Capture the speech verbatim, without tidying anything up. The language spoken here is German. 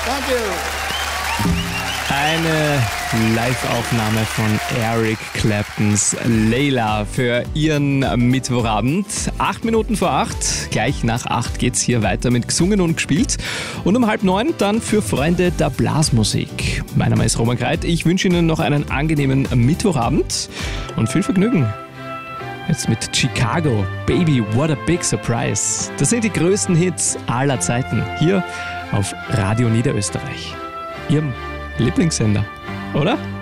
Thank you. Eine Live-Aufnahme von Eric Claptons Layla für Ihren Mittwochabend. Acht Minuten vor acht, gleich nach acht geht's hier weiter mit Gesungen und Gespielt. Und um halb neun dann für Freunde der Blasmusik. Mein Name ist Roman Greit. Ich wünsche Ihnen noch einen angenehmen Mittwochabend und viel Vergnügen. Jetzt mit Chicago, Baby, what a big surprise. Das sind die größten Hits aller Zeiten hier auf Radio Niederösterreich. Ihrem Lieblingssender, oder?